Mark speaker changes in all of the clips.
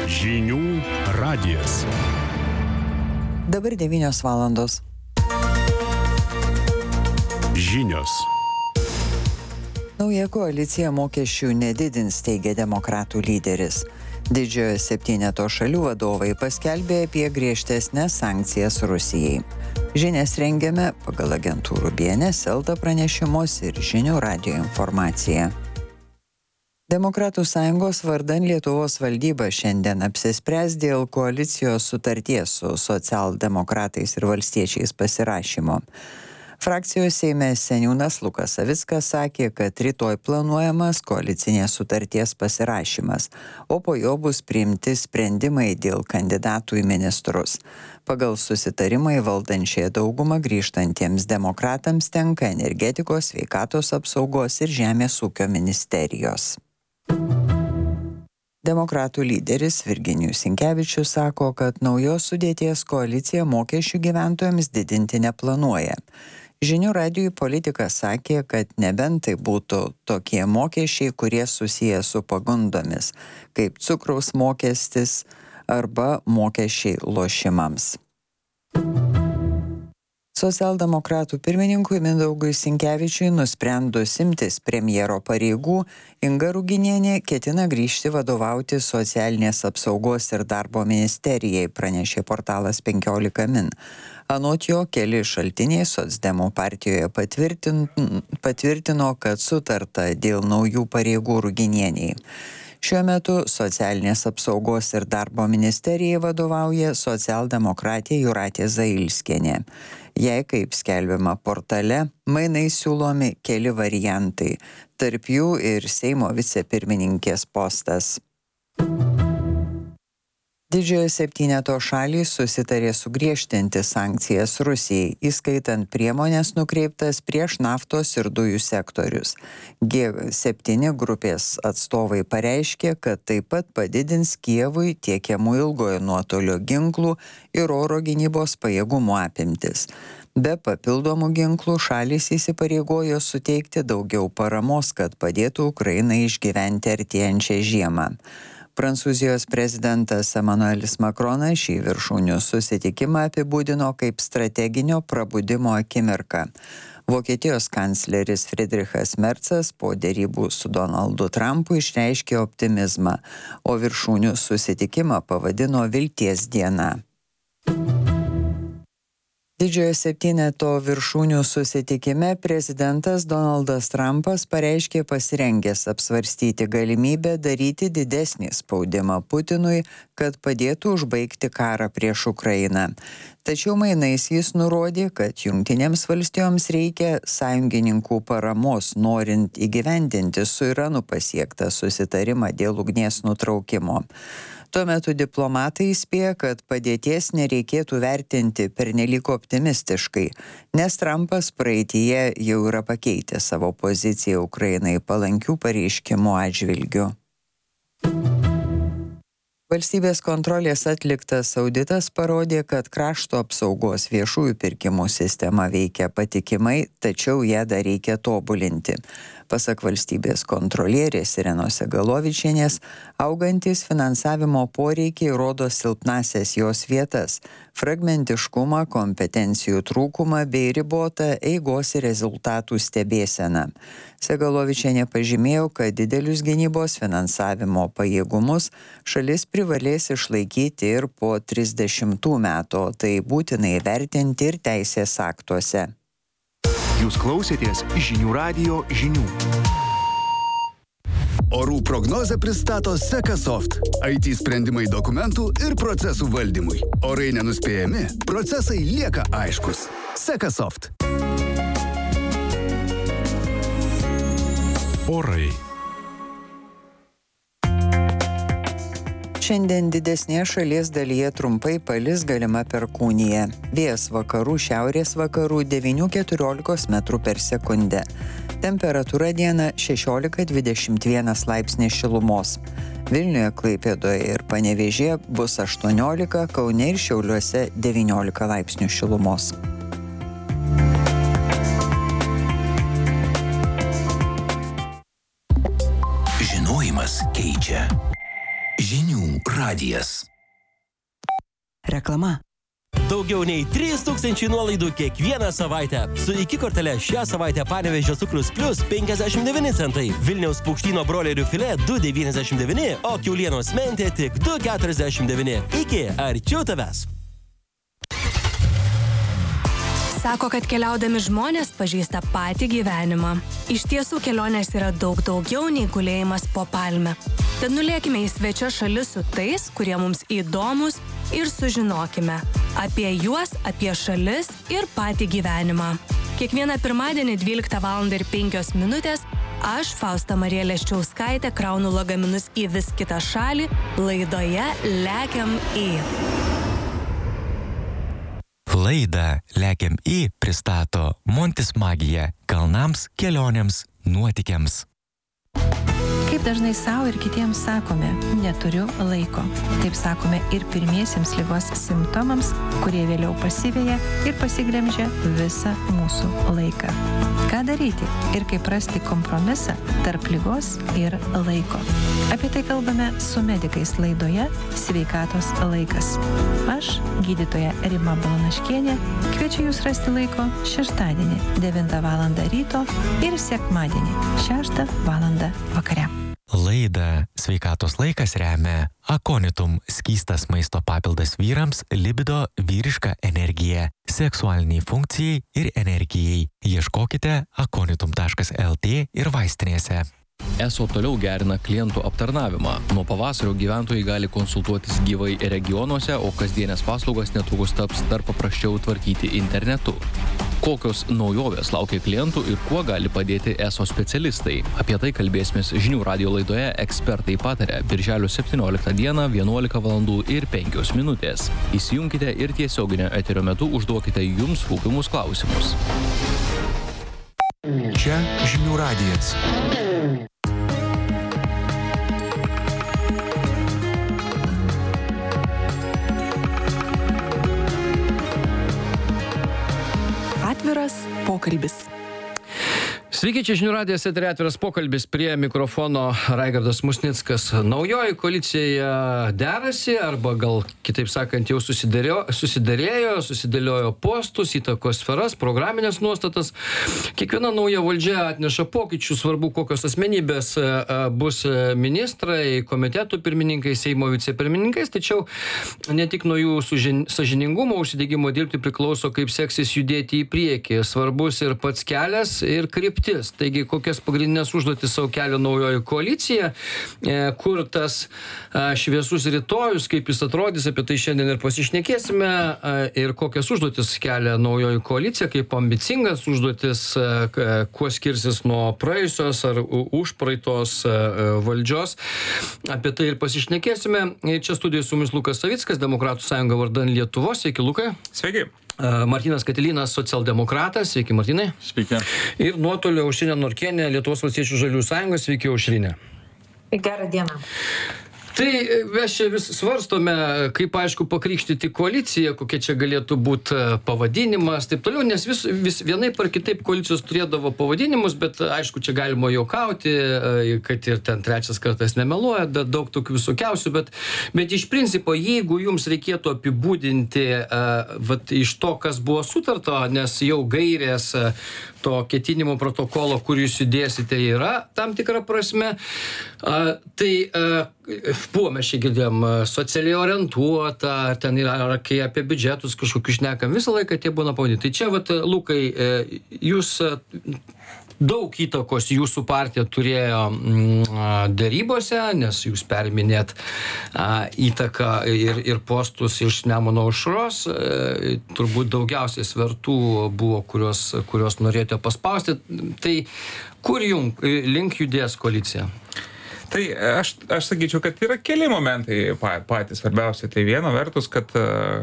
Speaker 1: Žinių radijas.
Speaker 2: Dabar 9 valandos.
Speaker 1: Žinios.
Speaker 2: Nauja koalicija mokesčių nedidins, teigia demokratų lyderis. Didžiojo septyneto šalių vadovai paskelbė apie griežtesnes sankcijas Rusijai. Žinias rengiame pagal agentūrų BNS, Elta pranešimus ir Žinių radijo informaciją. Demokratų sąjungos vardan Lietuvos valdyba šiandien apsispręs dėl koalicijos sutarties su socialdemokratais ir valstiečiais pasirašymo. Frakcijos Seime seniūnas Lukas Savickas sakė, kad rytoj planuojamas koalicinės sutarties pasirašymas, o po jo bus priimti sprendimai dėl kandidatų į ministrus. Pagal susitarimą į valdančiąją daugumą grįžtantiems demokratams tenka energetikos, sveikatos apsaugos ir žemės ūkio ministerijos. Demokratų lyderis Virginijus Sinkevičius sako, kad naujos sudėties koalicija mokesčių gyventojams didinti neplanuoja. Žinių radijui politikas sakė, kad nebent tai būtų tokie mokesčiai, kurie susiję su pagundomis, kaip cukraus mokestis arba mokesčiai lošimams. Socialdemokratų pirmininkui Mindaugui Sinkevičiui nusprendus imtis premjero pareigų, Inga Ruginienė ketina grįžti vadovauti socialinės apsaugos ir darbo ministerijai, pranešė portalas 15 min. Anot jo, keli šaltiniai socdemų partijoje patvirtino, kad sutarta dėl naujų pareigų Ruginieniai. Šiuo metu socialinės apsaugos ir darbo ministerijai vadovauja socialdemokratė Jūratė Zailskienė. Jei, kaip skelbiama portale, mainai siūlomi keli variantai, tarp jų ir Seimo vicepirmininkės postas. Didžiojo septyneto šalys susitarė sugriežtinti sankcijas Rusijai, įskaitant priemonės nukreiptas prieš naftos ir dujų sektorius. G7 grupės atstovai pareiškė, kad taip pat padidins Kijevui tiekiamų ilgojo nuotolio ginklų ir oro gynybos pajėgumų apimtis. Be papildomų ginklų šalys įsipareigojo suteikti daugiau paramos, kad padėtų Ukrainai išgyventi artėjančią žiemą. Prancūzijos prezidentas Emmanuelis Macronas šį viršūnių susitikimą apibūdino kaip strateginio prabudimo akimirką. Vokietijos kancleris Friedrichas Merzas po derybų su Donaldu Trumpu išreiškė optimizmą, o viršūnių susitikimą pavadino vilties diena. Didžiojo septyneto viršūnių susitikime prezidentas Donaldas Trumpas pareiškė pasirengęs apsvarstyti galimybę daryti didesnį spaudimą Putinui, kad padėtų užbaigti karą prieš Ukrainą. Tačiau mainais jis nurodė, kad Jungtinėms valstijoms reikia sąjungininkų paramos, norint įgyvendinti su Iranu pasiektą susitarimą dėl ugnies nutraukimo. Tuo metu diplomatai įspėja, kad padėties nereikėtų vertinti pernelyg optimistiškai, nes Trumpas praeityje jau yra pakeitęs savo poziciją Ukrainai palankių pareiškimų atžvilgiu. Valstybės kontrolės atliktas auditas parodė, kad krašto apsaugos viešųjų pirkimų sistema veikia patikimai, tačiau ją dar reikia tobulinti. Pasak valstybės kontrolierės Irenos Segalovičienės, augantis finansavimo poreikiai rodo silpnasias jos vietas, fragmentiškumą, kompetencijų trūkumą bei ribotą eigos ir rezultatų stebėseną. Segalovičienė pažymėjo, kad didelius gynybos finansavimo pajėgumus šalis privalės išlaikyti ir po 30 metų, tai būtinai vertinti ir teisės aktuose.
Speaker 3: Jūs klausėtės Žinių radijo žinių.
Speaker 4: Orų prognozę pristato Sekasoft. IT sprendimai dokumentų ir procesų valdymui. Orai nenuspėjami, procesai lieka aiškus. Sekasoft.
Speaker 1: Orai.
Speaker 2: Šiandien didesnėje šalies dalyje trumpai palis, galima perkūnija. Vėjas vakarų, šiaurės vakarų 9–14 metrų per sekundę. Temperatūra dieną 16–21 laipsniai šilumos. Vilniuje, Klaipėdoje ir Panevėžyje bus 18, Kaune ir Šiauliuose 19 laipsnių šilumos.
Speaker 5: Žinojimas keičia. Žinių radijas.
Speaker 6: Reklama.
Speaker 7: Daugiau nei 3000 nuolaidų kiekvieną savaitę. Su iki kortele šią savaitę Panevėžio cukrus plus 59 centai. Vilniaus paukštyno brolerių filė 2,99, o kiaulienos mentė tik 2,49. Iki arčiau tavęs.
Speaker 8: Sako, kad keliaudami žmonės pažįsta patį gyvenimą. Iš tiesų kelionės yra daug daugiau nei gulėjimas po palme. Tad nulėkime į svečią šalis su tais, kurie mums įdomus ir sužinokime apie juos, apie šalis ir patį gyvenimą. Kiekvieną pirmadienį 12:05 aš, Fausta Marija Leščiauskaitė, kraunu lagaminus į vis kitą šalį laidoje Lekiam į.
Speaker 9: Laidą Lekiam į pristato Montis Magija kalnams, kelionėms, nuotykiams.
Speaker 10: Kaip dažnai savo ir kitiems sakome, neturiu laiko. Taip sakome ir pirmiesiems ligos simptomams, kurie vėliau pasiveja ir pasigremžia visą mūsų laiką. Ką daryti ir kaip rasti kompromisą tarp ligos ir laiko? Apie tai kalbame su medikais laidoje Sveikatos laikas. Aš, gydytoja Rima Balanaškienė, kviečiu jūs rasti laiko šeštadienį 9 val. Ryto ir sekmadienį 6 val. Vakare.
Speaker 9: Laidą Sveikatos laikas remia Akonitum skystas maisto papildas vyrams, libido, vyriška energija, seksualiniai funkcijai ir energijai. Ieškokite akonitum.lt ir vaistinėse.
Speaker 11: ESO toliau gerina klientų aptarnavimą. Nuo pavasario gyventojai gali konsultuotis gyvai regionuose, o kasdienės paslaugas netrukus taps dar paprasčiau tvarkyti internetu. Kokios naujovės laukia klientų ir kuo gali padėti ESO specialistai? Apie tai kalbėsimės Žinių radijo laidoje Ekspertai pataria birželio 17 dieną 11:05. Įsijunkite ir tiesioginio eterio metu užduokite jums rūpimus klausimus.
Speaker 3: Čia Žinių radijas.
Speaker 6: Atviras pokalbis.
Speaker 12: Sveiki, čia Žinių radijas, eteryje Atviras pokalbis, prie mikrofono Raigardas Musnickas. Naujoji koalicija derasi, arba gal kitaip sakant jau susidėliojo postus, įtakos sferas, programinės nuostatas. Kiekviena nauja valdžia atneša pokyčių, svarbu kokios asmenybės bus ministrai, komitetų pirmininkai, Seimo vicepirmininkais, tačiau ne tik nuo jų sąžiningumo, užsidegimo dirbti priklauso, kaip seksis judėti į priekį. Svarbus ir pats kelias, ir kryptis. Taigi, kokias pagrindinės užduotis savo kelia naujoji koalicija, kur tas šviesus rytojus, kaip jis atrodys, apie tai šiandien ir pasišnekėsime, ir kokias užduotis kelia naujoji koalicija, kaip ambicingas užduotis, kuo skirsis nuo praėjusios ar užpraeitos valdžios. Apie tai ir pasišnekėsime. Čia studijoje su mumis Lukas Savickas, Demokratų sąjunga vardan Lietuvos. Sveiki, Lukai.
Speaker 13: Sveiki.
Speaker 12: Martynas Katilinas, socialdemokratas. Sveiki, Martynai.
Speaker 13: Sveiki.
Speaker 12: Ir nuotolio Aušrinė Norkienė, Lietuvos valstiečių žaliųjų sąjungos. Sveiki, Aušrinė.
Speaker 14: Gerą dieną.
Speaker 12: Tai mes čia vis svarstome, kaip aišku pakrikštyti koaliciją, kokie čia galėtų būti pavadinimas, taip toliau, nes vis vienaip ar kitaip koalicijos turėdavo pavadinimus, bet aišku, čia galima juokauti, kad ir ten trečias kartas nemeluoja, daug tokių visokiausių, bet iš principo, jeigu jums reikėtų apibūdinti iš to, kas buvo sutarta, nes jau gairės to ketinimo protokolo, kur jūs judėsite, yra tam tikra prasme, tai buvo, mes čia girdėjom, socialiai orientuota, ten yra, kai apie biudžetus kažkokius šnekam, visą laiką tie būna pavadinti. Tai čia, Lukai, jūs daug įtakos jūsų partija turėjo dėrybose, nes jūs periminėt įtaką ir postus iš Nemuno aušros. Turbūt daugiausiai svertų buvo, kurios norėjote paspausti. Tai kur link judės koalicija?
Speaker 13: Tai aš sakyčiau, kad yra keli momentai patys svarbiausia. Tai viena vertus, kad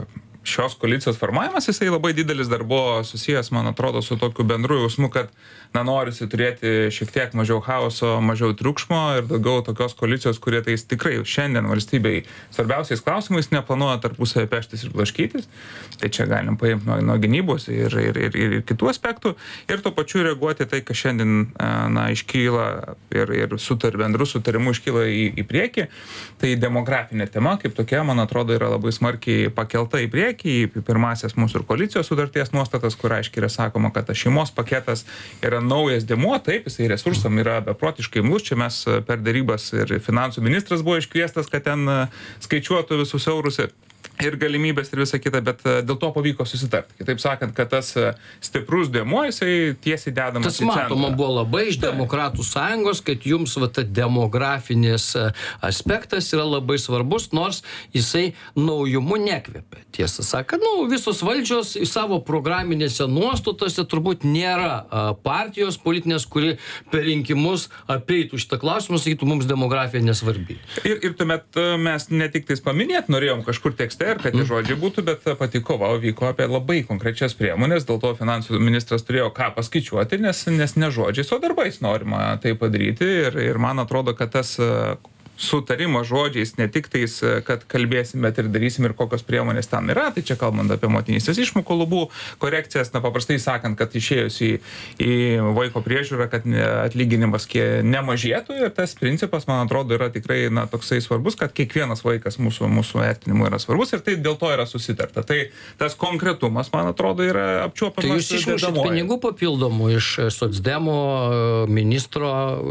Speaker 5: šios koalicijos formavimas, jisai labai didelis dar buvo susijęs, man atrodo, su tokiu bendru jausmu, kad norisi turėti šiek tiek mažiau chaoso, mažiau triukšmo ir daugiau tokios koalicijos, kurie tai tikrai šiandien valstybei svarbiausiais klausimais neplanuoja tarpusavį peštis ir blaškytis. Tai čia galim paimti nuo gynybos ir kitų aspektų ir tuo pačiu reaguoti tai, kas šiandien iškyla ir bendrų sutarimų iškyla į priekį. Tai demografinė tema, kaip tokia, man atrodo, yra labai smarkiai pakelta į priekį, į pirmasias mūsų ir koalicijos sutarties nuostatas, kur aiškiai yra sakoma, kad tas šeimos paketas yra naujas dėmuo, taip, jisai resursam yra beprotiškai imlus. Čia mes per darybas ir finansų ministras buvo iškviestas, kad ten skaičiuotų visus eurus ir galimybės ir visa kita, bet dėl to pavyko susitarti. Kitaip sakant, kad tas stiprus dėmuo, jisai tiesiai dedamas į centrą.
Speaker 12: Tas matoma buvo labai iš Demokratų sąjungos, kad jums demografinis aspektas yra labai svarbus, nors jisai naujumu nekvepia. Tiesą sakant, visos valdžios į savo programinėse nuostatose turbūt nėra partijos politinės, kuri per rinkimus apeitų šitą klausimą, sakytų, mums demografija nesvarbi.
Speaker 5: Ir tuomet mes ne tik tais paminėt, norėjom kažkur tekste ir kad tie žodžiai būtų, bet pati kova vyko apie labai konkrečias priemonės, dėl to finansų ministras turėjo ką paskaičiuoti, nes ne žodžiais, o darbais norima tai padaryti ir man atrodo, kad tas sutarimo žodžiais, ne tik tais, kad kalbėsim, bet ir darysim ir kokios priemonės tam yra, tai čia kalbant apie motinystės išmokų lubų korekcijas, paprastai sakant, kad išėjus į vaiko priežiūrą, kad atlyginimas nemažėtų ir tas principas, man atrodo, yra tikrai toksai svarbus, kad kiekvienas vaikas mūsų vertinimu yra svarbus ir tai dėl to yra susitarta. Tai tas konkretumas, man atrodo, yra apčiuopiamas.
Speaker 12: Tai jūs išmušit pinigų papildomų iš socdemo ministro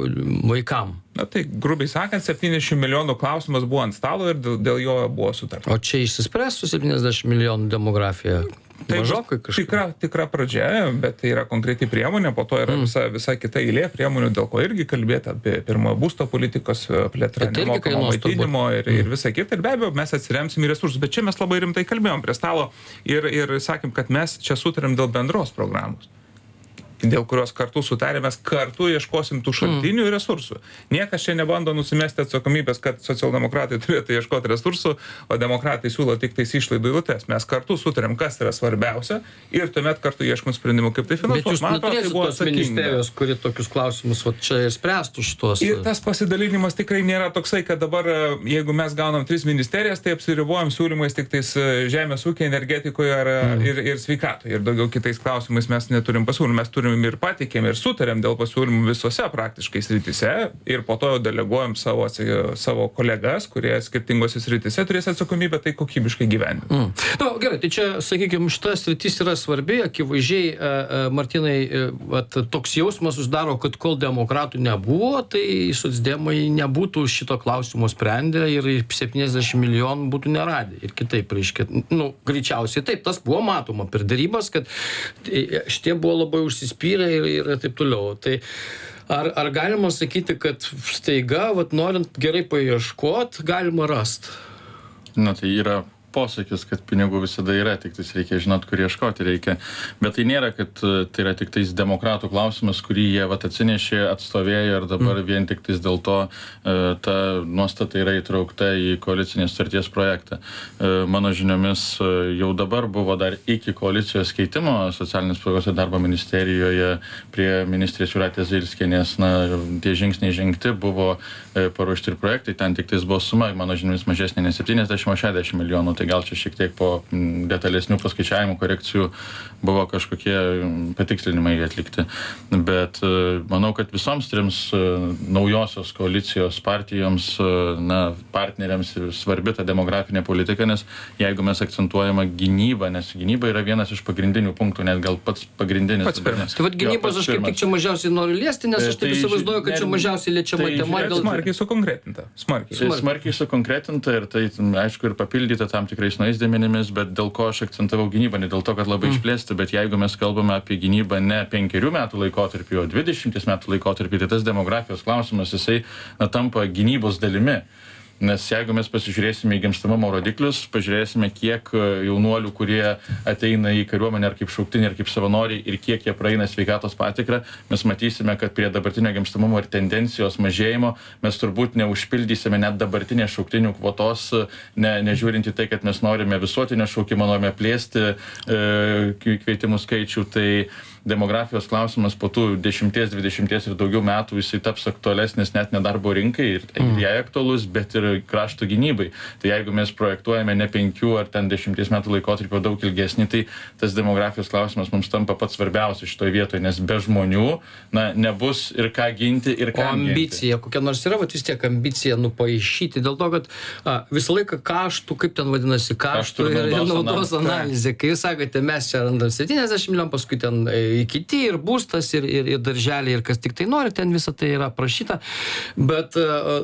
Speaker 12: vaikam?
Speaker 5: Tai grubiai sakant, 70 milijonų klausimas buvo ant stalo ir dėl jo buvo sutarta.
Speaker 12: O čia išsispręs su 70 milijonų demografija?
Speaker 5: Tai tikra pradžia, bet tai yra konkreti priemonė, po to yra visa kita eilė priemonių, dėl ko irgi kalbėti apie pirmojo būsto politikos plėtrą, nemokamo maitinimo ir visa kita. Ir be abejo, mes atsiremsim į resursus, bet čia mes labai rimtai kalbėjom prie stalo ir sakėm, kad mes čia sutarėm dėl bendros programos, dėl kurios kartu sutarėmės, kartu ieškosim tų šaltinių ir resursų. Niekas čia nebando nusimesti atsakomybės, kad socialdemokratai turėtų ieškoti resursų, o demokratai siūlo tik tais išlaidų eilutes. Mes kartu sutarėm, kas yra svarbiausia ir tuomet kartu ieškom sprendimų, kaip tai finansuoti.
Speaker 12: Bet jūs neturėsite tos ministerijos, kuri tokius klausimus čia ir spręstų šitos.
Speaker 5: Ir tas pasidalinimas tikrai nėra toksai, kad dabar, jeigu mes gaunam 3 ministerijas, tai apsiribojam siūlymais tik tais žemės ūkio, energetikoje ir sveikatoje. Ir daugiau kitais klausimais mes neturim pasiūlymų. Mes turim ir patikėm ir sutarėm dėl pasiūlymų visose praktiškai srityse ir po to jau deleguojam savo kolegas, kurie skirtingose srityse turės atsakomybę tai kokybiškai gyventi.
Speaker 12: Gerai, tai čia, sakykime, šita sritis yra svarbi, akivaizdžiai, Martynai, toks jausmas susidaro, kad kol demokratų nebuvo, tai socdemai nebūtų šito klausimo sprendę ir 70 milijonų būtų neradę. Ir kitaip, reiškia, greičiausiai taip, tas buvo matoma per darybas, kad šitie buvo labai užsispyrę ir taip toliau. Tai ar galima sakyti, kad staiga, norint gerai paieškot, galima rast?
Speaker 13: Tai yra posakis, kad pinigų visada yra, tik tais reikia žinot, kur ieškoti reikia. Bet tai nėra, kad tai yra tik tais demokratų klausimas, kurį jie atsinešė, atstovėjo ir dabar vien tik tais dėl to ta nuostata yra įtraukta į koalicinės sutarties projektą. Mano žiniomis jau dabar buvo dar iki koalicijos keitimo socialinės apsaugos ir darbo ministerijoje prie ministrės Jūratės Zailskienės, tie žingsniai žengti, buvo paruošti ir projektai, ten tik tais buvo suma, mano žiniomis, mažesnė ne 70, o 60 milijonų. Tai gal čia šiek tiek po detalesnių paskaičiavimų korekcijų buvo kažkokie patikslinimai atlikti. Bet manau, kad visoms trims naujosios koalicijos partijoms, partneriams svarbi ta demografinė politika, nes jeigu mes akcentuojame gynybą, nes gynyba yra vienas iš pagrindinių punktų, net gal pats pagrindinis.
Speaker 12: Tai gynybos aš kaip tik čia mažiausiai noriu liesti, nes aš taip įsivaizduoju, kad čia mažiausiai liečiama tema.
Speaker 5: Smarkiai sukonkretinta.
Speaker 13: Smarkiai sukonkretinta ir tai, aišku, ir papildyta tam tikrais naujais dėmenimis, bet dėl ko aš akcentavau gynybą, ne dėl to, kad labai išplėsti, bet jeigu mes kalbame apie gynybą ne 5 metų laikotarpį, o 20 metų laikotarpį, tai tas demografijos klausimas, jisai tampa gynybos dalimi. Nes jeigu mes pasižiūrėsime į gimstamumo rodiklius, pažiūrėsime, kiek jaunuolių, kurie ateina į kariuomenę ar kaip šauktiniai, ar kaip savanoriai ir kiek jie praeina sveikatos patikrą, mes matysime, kad prie dabartinio gimstamumo ir tendencijos mažėjimo mes turbūt neužpildysime net dabartinės šauktinių kvotos, nežiūrint į tai, kad mes norime visuotinio šaukimo, norime plėsti kvietimų skaičių. Tai demografijos klausimas po tų 10, 20 ir daugiau metų jisai taps aktualesnis net ne darbo rinkai ir jai aktualus, bet ir krašto gynybai. Tai jeigu mes projektuojame ne 5 ar 10 metų laikotarpio daug ilgesnį, tai tas demografijos klausimas mums tampa pats svarbiausias šitoje vietoje, nes be žmonių nebus ir ką ginti, ir ką ginti.
Speaker 12: Ambicija, kokia nors yra, vis tiek ambicija nupaišyti, dėl to, kad visą laiką kaštų, kaip ten vadinasi, kaštų ir naudos analizė. Kai jūs sakote, mes čia randam 70 milijonų, paskui ten kiti ir būstas, ir darželiai, ir kas tik tai nori, ten visą tai yra aprašyta, bet,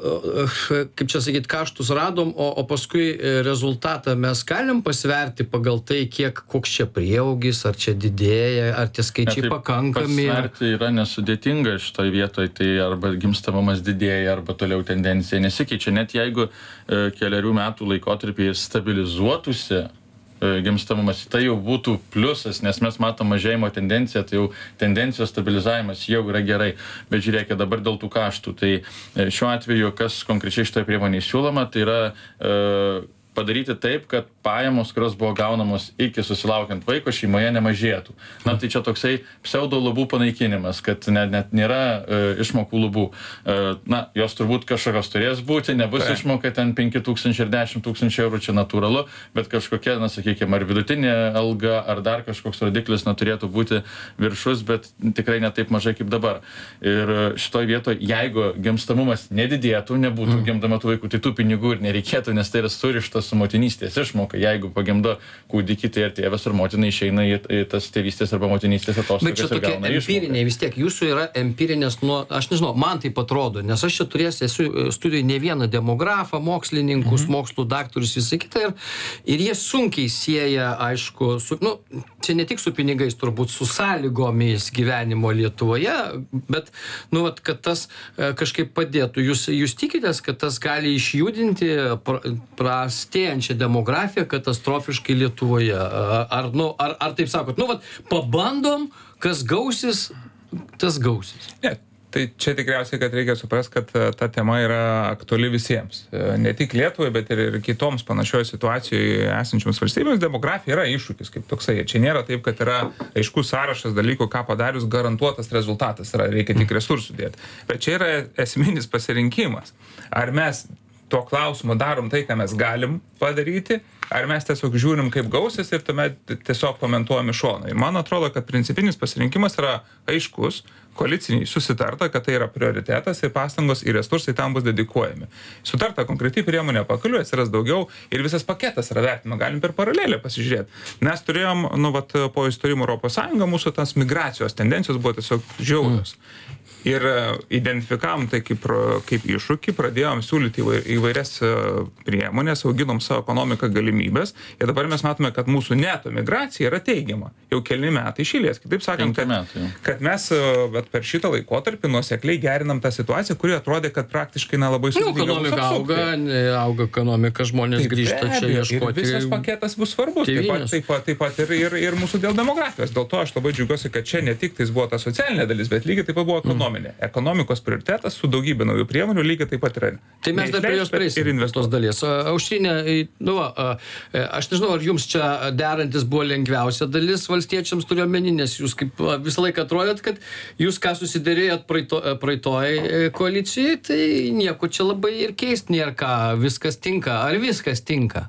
Speaker 12: kaip čia sakyti, kaštus radom, o paskui rezultatą mes galim pasverti pagal tai, koks čia prieaugis, ar čia didėja, ar tie skaičiai pakankami.
Speaker 13: Pasverti yra nesudėtinga šitoje vietoje, tai arba gimstamumas didėja, arba toliau tendencija nesikeičia, net jeigu keliarių metų laikotarpį stabilizuotųsi gimstamumas, tai jau būtų pliusas, nes mes matom mažėjimo tendenciją, tai jau tendencijos stabilizavimas jau yra gerai. Bet žiūrėkite, dabar dėl tų kaštų, tai šiuo atveju, kas konkrečiai šitoje priemonėje siūloma, tai yra padaryti taip, kad pajamos, kurios buvo gaunamos iki susilaukiant vaiko, šeimoje nemažėtų. Na, tai čia toksai pseudo lubų panaikinimas, kad net nėra išmokų lubų. Na, jos turbūt kažkokios turės būti, nebus išmoka ten 5 000 ir 10 000 eurų, čia natūralu, bet kažkokia, na, sakykime, ar vidutinė alga, ar dar kažkoks rodiklis turėtų būti viršus, bet tikrai ne taip mažai kaip dabar. Ir šitoj vietoje, jeigu gimstamumas nedidėtų, nebūtų gimdama tų vaikų, tai tų pinigų ir nereikėtų, nes tai yra surišta su motinystės išmoka. Jeigu pagimdo kūdikį, tai ir tėvas ar motina išeina į tas tėvystės arba motinystės atostogas ir gauna išmoką. Bet čia tokie
Speaker 12: empiriniai, vis tiek jūsų yra empirinės, aš nežinau, man tai atrodo, nes aš čia esu studijoj ne vieną demografą, mokslininkus, mokslų daktarus, visą kitą, ir jie sunkiai sieja, aišku, čia ne tik su pinigais, turbūt su sąlygomis gyvenimo Lietuvoje, bet, kad tas kažkaip padėtų. Jūs tikitės, kad tas gali išjudinti prastėjančią demografiją katastrofiškai Lietuvoje? Ar taip sakot, pabandom, kas gausis, tas gausis?
Speaker 5: Ne, tai čia tikriausiai, kad reikia suprasti, kad ta tema yra aktuali visiems. Ne tik Lietuvai, bet ir kitoms panašioje situacijoje esančioms valstybėms. Demografija yra iššūkis kaip toksai. Čia nėra taip, kad yra aiškus sąrašas dalykų, ką padarius garantuotas rezultatas yra, reikia tik resursų dėti. Bet čia yra esminis pasirinkimas. Ar mes tuo klausimu darom tai, ką mes galim padaryti, ar mes tiesiog žiūrim, kaip gausis ir tuomet tiesiog komentuojam iš šono. Ir man atrodo, kad principinis pasirinkimas yra aiškus, koaliciniai susitarta, kad tai yra prioritetas ir pastangos ir resursai tam bus dedikuojami. Sutarta konkreti priemonė pakeliu, atsiras daugiau ir visas paketas yra vertinama, galim per paralelę pasižiūrėti. Mes turėjom, po įstojimo Europos Sąjungą, mūsų tas migracijos tendencijos buvo tiesiog žiaurios. Ir identifikavom tai kaip iššūkį, pradėjom siūlyti įvairias priemonės, auginom savo ekonomiką galimybės ir dabar mes matome, kad mūsų neto migracija yra teigiama. Jau keli metai iš eilės. Kitaip sakant, kad mes per šitą laikotarpį nuosekliai gerinam tą situaciją, kuri atrodė, kad praktiškai labai sudėtinga bus apsukti.
Speaker 12: Auga ekonomika, žmonės grįžta čia ieškoti.
Speaker 5: Ir visas paketas bus svarbus. Taip pat ir mūsų dėl demografijos. Dėl to aš labai džiaugiuosi, kad čia ne tik tai buvo ta socialinė dalis, bet lygiai taip pat buvo ekonomikos prioritetas su daugybė naujų priemonių lygiai taip pat yra.
Speaker 12: Tai mes dar prie jos prieisim tos dalies. Aušrinė, aš nežinau, ar jums čia derantis buvo lengviausia dalis valstiečiams turiu omeny, nes jūs kaip visą laiką atrodėt, kad jūs ką susiderėjot praeitoj koalicijai, tai nieko čia labai ir keist nėra ką, viskas tinka. Ar viskas tinka?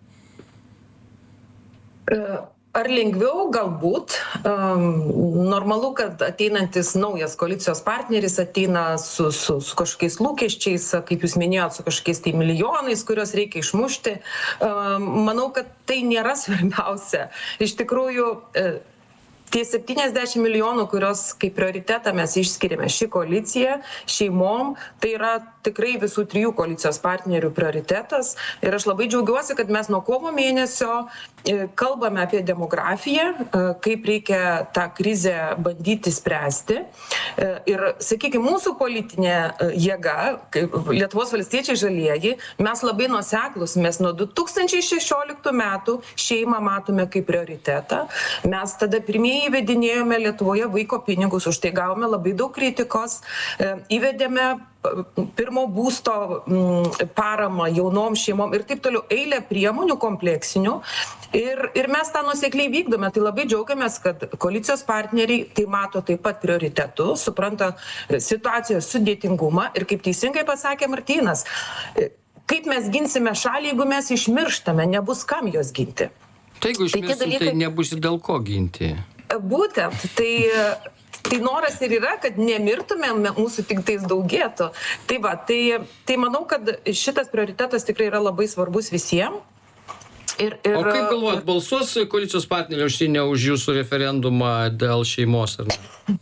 Speaker 14: Ar lengviau? Galbūt. Normalu, kad ateinantis naujas koalicijos partneris ateina su kažkokiais lūkesčiais, kaip jūs minėjot, su kažkokiais tai milijonais, kuriuos reikia išmušti. Manau, kad tai nėra svarbiausia. Iš tikrųjų, tie 70 milijonų, kurios kaip prioritetą mes išskiriame ši koalicija, šeimom, tai yra tikrai visų 3 koalicijos partnerių prioritetas. Ir aš labai džiaugiuosi, kad mes nuo kovo mėnesio kalbame apie demografiją, kaip reikia tą krizę bandyti spręsti. Ir, sakykime, mūsų politinė jėga, kaip Lietuvos valstiečiai žalieji, mes labai nuoseklus, mes nuo 2016 metų šeimą matome kaip prioritetą. Mes tada pirmieji įvedinėjome Lietuvoje vaiko pinigus, už tai gavome labai daug kritikos, įvedėme pirmo būsto paramą jaunom šeimom ir taip toliau, eilę priemonių kompleksinių. Ir mes tą nuosekliai vykdome. Tai labai džiaugiamės, kad koalicijos partneriai tai mato taip pat prioritetu, supranta situacijos sudėtingumą ir kaip teisingai pasakė Martynas, kaip mes ginsime šalį, jeigu mes išmirštame, nebus kam jos ginti.
Speaker 12: Tai jeigu išmirsim, tai nebus dėl ko ginti.
Speaker 14: Būtent, tai noras ir yra, kad nemirtumėm, mūsų tik tais daugėtų. Tai manau, kad šitas prioritetas tikrai yra labai svarbus visiems.
Speaker 12: O kaip galvojat, balsuos koalicijos partneriai užsienio už jūsų referendumą dėl šeimos, ar ne?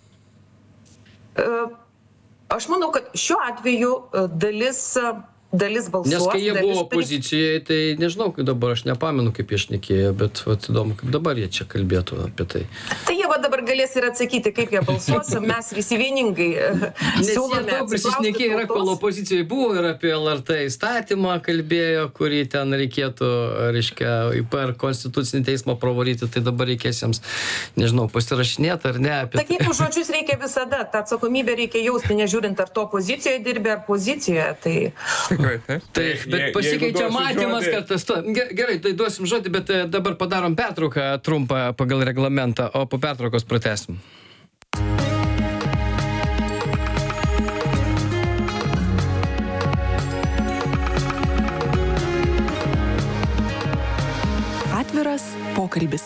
Speaker 14: Aš manau, kad šiuo atveju dalis balsuos.
Speaker 12: Nes kai jie buvo opozicijoje, tai nežinau, kaip dabar, aš nepamenu, kaip jie šnekėjo, bet įdomu, kaip dabar jie čia kalbėtų apie tai.
Speaker 14: Tai jie dabar galės ir atsakyti, kaip jie balsuos, mes visi vieningai siūlome.
Speaker 12: Nes jie prisišnekėjo ir kol opozicijoje buvo ir apie LRT įstatymą kalbėjo, kurį ten reikėtų, reiškia, per konstitucinį teismą pravaryti, tai dabar reikės jiems, nežinau, pasirašinėti ar ne.
Speaker 14: Takiai žodžius reikia visada, tą atsakomybę reikia jausti, nežiūrint ar to opozicijoje dirbė ar pozicijoje.
Speaker 12: Taip, bet pasikeičia matymas, kad tas to. Gerai, tai duosim žodį, bet dabar padarom pertrauką trumpą pagal reglamentą, o po pertraukos pratęsim.
Speaker 6: Atviras pokalbis.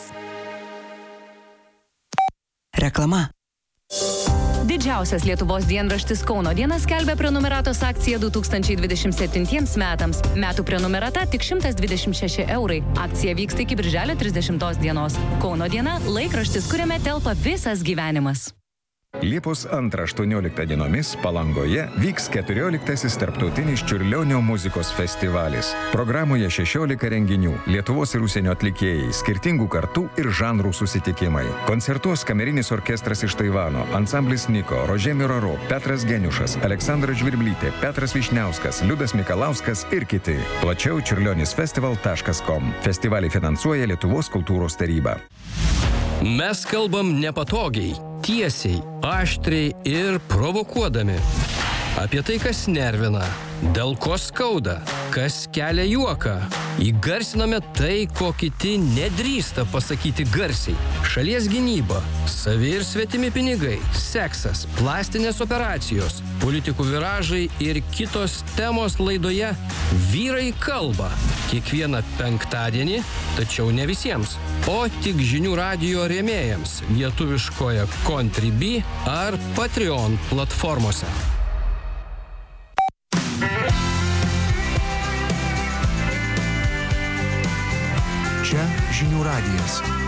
Speaker 15: Reklama.
Speaker 16: Didžiausias Lietuvos dienraštis Kauno diena skelbia prenumeratos akciją 2027 metams. Metų prenumerata tik 126 €. Akcija vyksta iki birželio 30 dienos. Kauno diena – laikraštis, kuriame telpa visas gyvenimas.
Speaker 17: Liepos 2-18 dienomis Palangoje vyks 14-asis tarptautinis Čiurlionio muzikos festivalis. Programoje 16 renginių, Lietuvos ir užsienio atlikėjai, skirtingų kartų ir žanrų susitikimai. Koncertuos kamerinis orkestras iš Taivano, ansamblis Niko, Rožė Miraro, Petras Geniušas, Aleksandra Žvirblytė, Petras Višniauskas, Liudas Mikalauskas ir kiti. Plačiau čiurlionisfestival.com. Festivalį finansuoja Lietuvos kultūros taryba.
Speaker 7: Mes kalbam nepatogiai, tiesiai, aštriai ir provokuodami. Apie tai, kas nervina, dėl ko skauda, kas kelia juoką. Įgarsiname tai, ko kiti nedrįsta pasakyti garsiai. Šalies gynyba, savi ir svetimi pinigai, seksas, plastinės operacijos, politikų viražai ir kitos temos laidoje Vyrai kalba. Kiekvieną penktadienį, tačiau ne visiems, o tik Žinių radijo rėmėjams lietuviškoje Contribui ar Patreon platformose.
Speaker 3: Čia Žinių radijas.